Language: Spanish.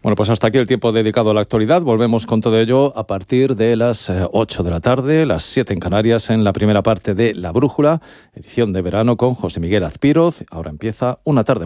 Bueno, pues hasta aquí el tiempo dedicado a la actualidad. Volvemos con todo ello a partir de las 8 de la tarde, las 7 en Canarias, en la primera parte de La Brújula, edición de verano con José Miguel Azpiroz. Ahora empieza Una tarde